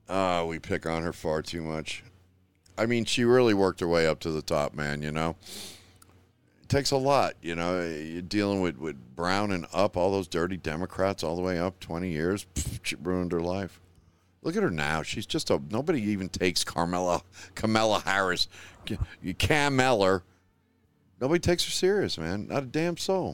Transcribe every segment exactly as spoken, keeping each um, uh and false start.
Oh, we pick on her far too much. I mean, she really worked her way up to the top, man, you know? It takes a lot, you know? You're dealing with, with Brown and up, all those dirty Democrats all the way up, twenty years. Pfft, she ruined her life. Look at her now. She's just a... Nobody even takes Carmela, Kamala Harris, Cam Eller. Nobody takes her serious, man. Not a damn soul.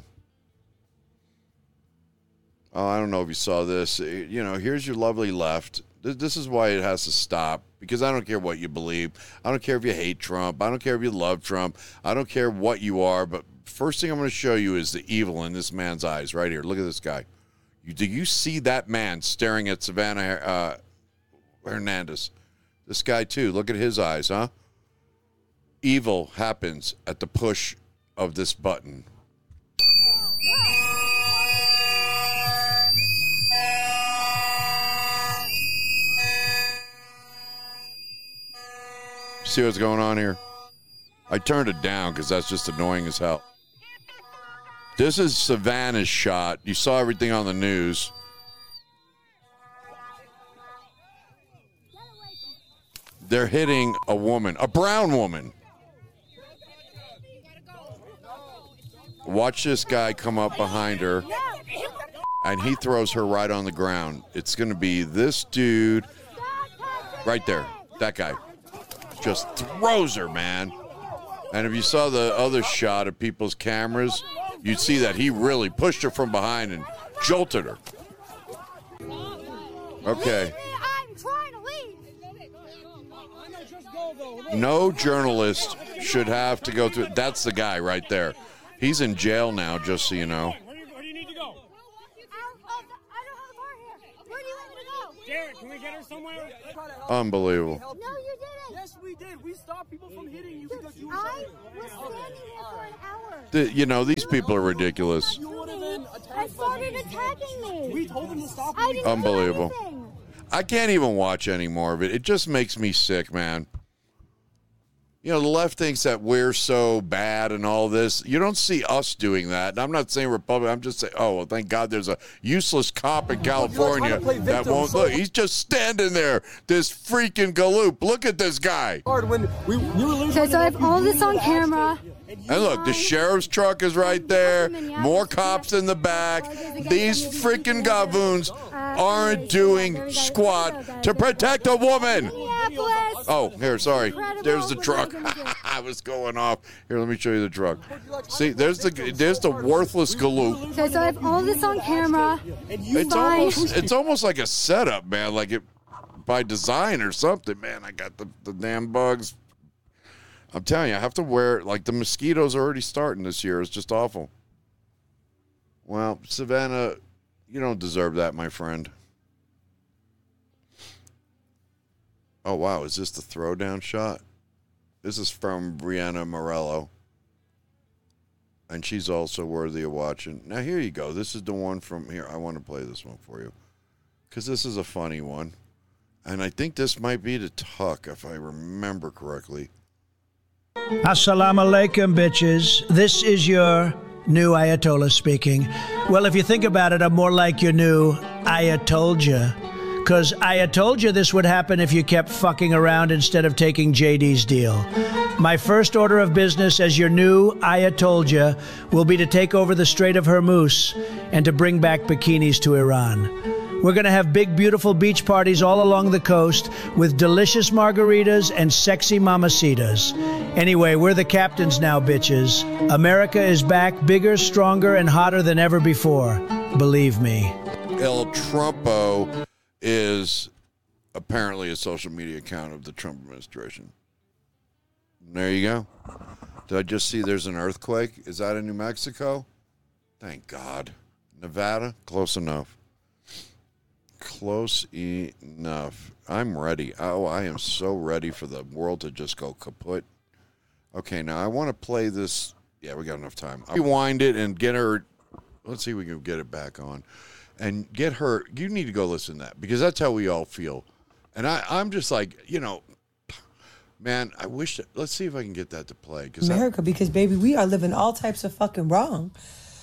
Oh, I don't know if you saw this. You know, here's your lovely left. This is why it has to stop, because I don't care what you believe. I don't care if you hate Trump. I don't care if you love Trump. I don't care what you are. But first thing I'm going to show you is the evil in this man's eyes right here. Look at this guy. You, do you see that man staring at Savannah uh, Hernandez? This guy, too. Look at his eyes, huh? Evil happens at the push of this button. See what's going on here? I turned it down because that's just annoying as hell. This is Savannah's shot. You saw everything on the news. They're hitting a woman, a brown woman. Watch this guy come up behind her, and he throws her right on the ground. It's going to be this dude right there, that guy. Just throws her, man. And if you saw the other shot of people's cameras, you'd see that he really pushed her from behind and jolted her. Okay. I'm trying to leave. No journalist should have to go through. That's the guy right there. He's in jail now, just so you know. Where do you, where do you need to go? I don't have a car here. Where do you want me to go? Derek, can we get her somewhere? Unbelievable. No, you didn't. Yes, we did. We stopped people from hitting you because you were I was standing here for an hour. The, you know, these people are ridiculous. You would have been I attacked. started attacking me. We told them to stop. I didn't Unbelievable. do anything. I can't even watch any more of it. It just makes me sick, man. You know, the left thinks that we're so bad and all this. You don't see us doing that. And I'm not saying Republican. I'm just saying, oh, well, thank God there's a useless cop in California that won't look. He's just standing there, this freaking galoop. Look at this guy. When we, we were Okay, so I have all this on camera. And look, the sheriff's truck is right there. More cops in the back. These freaking gavoons aren't doing squat to protect a woman. Oh, here, sorry. There's the truck. I was going off. Here, let me show you the truck. See, there's the there's the worthless galoop. Okay, so I have all this on camera. It's almost it's almost like a setup, man. Like it by design or something, man. I got the, the damn bugs. I'm telling you, I have to wear, like, the mosquitoes are already starting this year. It's just awful. Well, Savannah, you don't deserve that, my friend. Oh, wow. Is this the throwdown shot? This is from Brianna Morello. And she's also worthy of watching. Now, here you go. This is the one from here. I want to play this one for you. Because this is a funny one. And I think this might be the Tuck, if I remember correctly. Assalamu alaikum, bitches. This is your new Ayatollah speaking. Well, if you think about it, I'm more like your new I told ya. Because I told you this would happen if you kept fucking around instead of taking J D's deal. My first order of business as your new Ayatollah will be to take over the Strait of Hormuz and to bring back bikinis to Iran. We're going to have big, beautiful beach parties all along the coast with delicious margaritas and sexy mamacitas. Anyway, we're the captains now, bitches. America is back bigger, stronger, and hotter than ever before. Believe me. El Trumpo is apparently a social media account of the Trump administration. There you go. Did I just see there's an earthquake? Is that in New Mexico? Thank God. Nevada? Close enough. Close enough. I'm ready. Oh, I am so ready for the world to just go kaput. Okay, now I want to play this. Yeah, we got enough time. I'll rewind it and get her. Let's see if we can get it back on. And get her. You need to go listen to that because that's how we all feel. And I, I'm just like, you know, man, I wish. That, let's see if I can get that to play. America, I, because, baby, we are living all types of fucking wrong.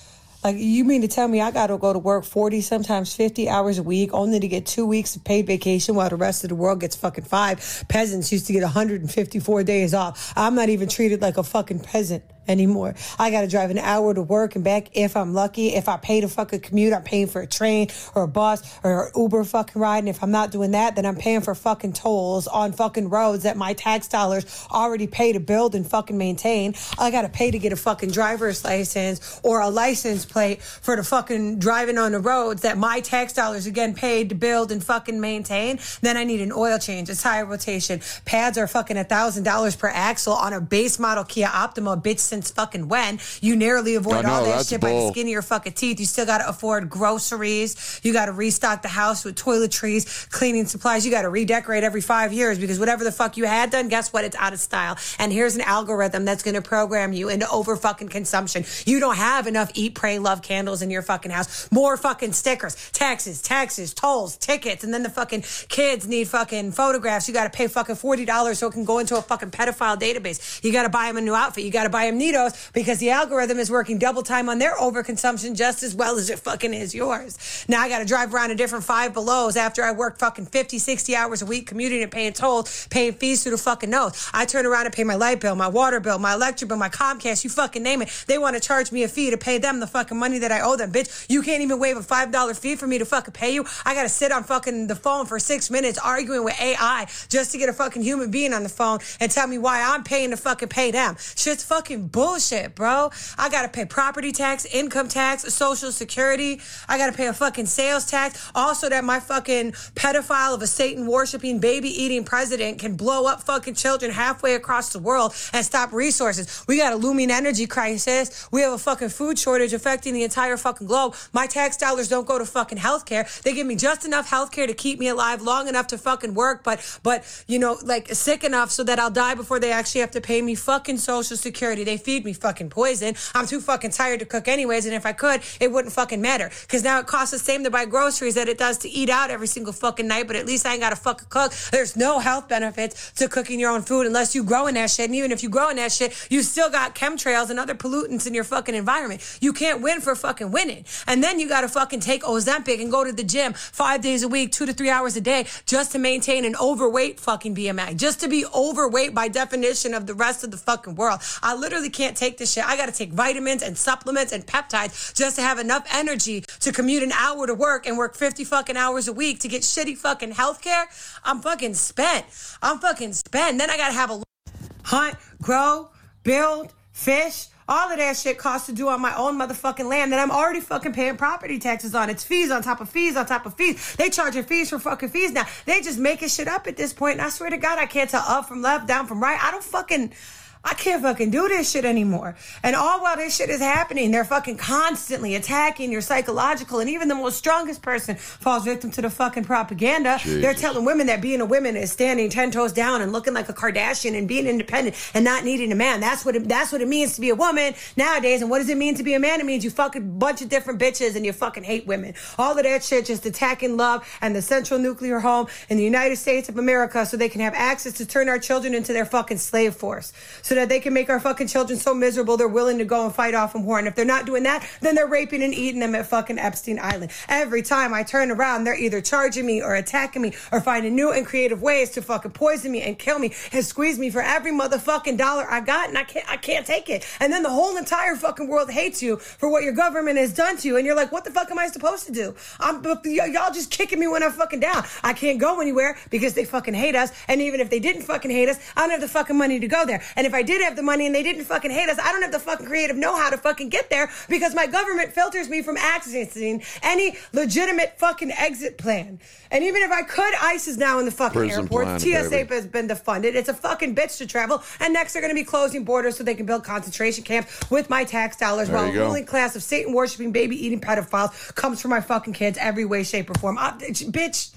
Like, you mean to tell me I got to go to work forty, sometimes fifty hours a week only to get two weeks of paid vacation while the rest of the world gets fucking five? Peasants used to get one hundred fifty-four days off. I'm not even treated like a fucking peasant anymore. I got to drive an hour to work and back if I'm lucky. If I pay to fucking commute, I'm paying for a train or a bus or an Uber fucking ride. And if I'm not doing that, then I'm paying for fucking tolls on fucking roads that my tax dollars already pay to build and fucking maintain. I got to pay to get a fucking driver's license or a license plate for the fucking driving on the roads that my tax dollars again paid to build and fucking maintain. Then I need an oil change, a tire rotation. Pads are fucking a thousand dollars per axle on a base model Kia Optima, bitch. Since fucking when? You narrowly avoid Oh, no, all that that's shit by the bull. skin of your fucking teeth. You still got to afford groceries. You got to restock the house with toiletries, cleaning supplies. You got to redecorate every five years because whatever the fuck you had done, guess what? It's out of style. And here's an algorithm that's going to program you into over fucking consumption. You don't have enough eat, pray, love candles in your fucking house. More fucking stickers, taxes, taxes, tolls, tickets. And then the fucking kids need fucking photographs. You got to pay fucking forty dollars so it can go into a fucking pedophile database. You got to buy them a new outfit. You got to buy them Neatos because the algorithm is working double time on their overconsumption just as well as it fucking is yours. Now I got to drive around in different Five Belows after I work fucking fifty, sixty hours a week commuting and paying tolls, paying fees through the fucking nose. I turn around and pay my light bill, my water bill, my electric bill, my Comcast, you fucking name it. They want to charge me a fee to pay them the fucking money that I owe them, bitch. You can't even waive a five dollar fee for me to fucking pay you. I got to sit on fucking the phone for six minutes arguing with A I just to get a fucking human being on the phone and tell me why I'm paying to fucking pay them. Shit's fucking bullshit, bro. I gotta pay property tax, income tax, social security. I gotta pay a fucking sales tax. Also that my fucking pedophile of a Satan worshiping, baby eating president can blow up fucking children halfway across the world and stop resources. We got a looming energy crisis. We have a fucking food shortage affecting the entire fucking globe. My tax dollars don't go to fucking healthcare. They give me just enough healthcare to keep me alive long enough to fucking work, but but you know, like sick enough so that I'll die before they actually have to pay me fucking social security. They feed me fucking poison. I'm too fucking tired to cook anyways, and if I could, it wouldn't fucking matter. Because now it costs the same to buy groceries that it does to eat out every single fucking night, but at least I ain't gotta fucking cook. There's no health benefits to cooking your own food unless you growing that shit, and even if you growing that shit, you still got chemtrails and other pollutants in your fucking environment. You can't win for fucking winning. And then you gotta fucking take Ozempic and go to the gym five days a week, two to three hours a day, just to maintain an overweight fucking B M I. Just to be overweight by definition of the rest of the fucking world. I literally can't take this shit. I gotta take vitamins and supplements and peptides just to have enough energy to commute an hour to work and work fifty fucking hours a week to get shitty fucking healthcare. I'm fucking spent. I'm fucking spent. Then I gotta have a hunt, grow, build, fish. All of that shit costs to do on my own motherfucking land that I'm already fucking paying property taxes on. It's fees on top of fees on top of fees. They charging fees for fucking fees now. They just making shit up at this point. And I swear to God, I can't tell up from left, down from right. I don't fucking... I can't fucking do this shit anymore. And all while this shit is happening, they're fucking constantly attacking your psychological, and even the most strongest person falls victim to the fucking propaganda. Jesus. They're telling women that being a woman is standing ten toes down and looking like a Kardashian and being independent and not needing a man. That's what it, that's what it means to be a woman nowadays. And what does it mean to be a man? It means you fuck a bunch of different bitches and you fucking hate women. All of that shit just attacking love and the central nuclear home in the United States of America so they can have access to turn our children into their fucking slave force. So that they can make our fucking children so miserable they're willing to go and fight off in war. And if they're not doing that, then they're raping and eating them at fucking Epstein Island. Every time I turn around, they're either charging me or attacking me or finding new and creative ways to fucking poison me and kill me and squeeze me for every motherfucking dollar I got, and I can't I can't take it. And then the whole entire fucking world hates you for what your government has done to you, and you're like, what the fuck am I supposed to do? I'm y- y'all just kicking me when I'm fucking down. I can't go anywhere because they fucking hate us, and even if they didn't fucking hate us, I don't have the fucking money to go there. And if I did have the money and they didn't fucking hate us, I don't have the fucking creative know-how to fucking get there because my government filters me from accessing any legitimate fucking exit plan. And even if I could, ICE is now in the fucking Prison airports. plan, T S A baby. has been defunded. It's a fucking bitch to travel. And next they're going to be closing borders so they can build concentration camps with my tax dollars There while you a go. ruling class of Satan-worshipping, baby-eating pedophiles comes for my fucking kids every way, shape, or form. I, bitch.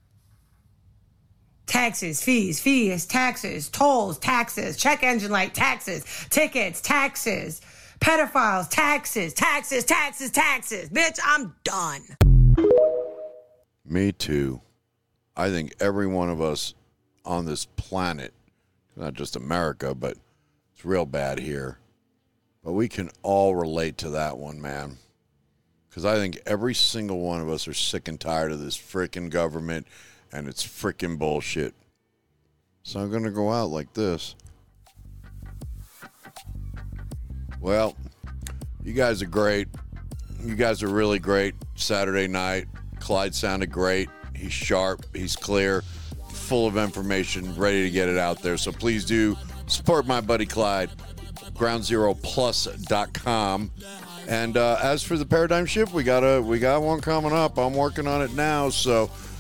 Taxes, fees, fees, taxes, tolls, taxes, check engine light, taxes, tickets, taxes, pedophiles, taxes, taxes, taxes, taxes. Bitch, I'm done. Me too. I think every one of us on this planet, not just America, but it's real bad here, but we can all relate to that one, man. because I think every single one of us are sick and tired of this freaking government and its freaking bullshit. So I'm going to go out like this. Well, you guys are great. You guys are really great Saturday night. Clyde sounded great. He's sharp. He's clear. Full of information. Ready to get it out there. So please do support my buddy Clyde. ground zero plus dot com. And uh, as for the paradigm shift, we got a we got one coming up. I'm working on it now. So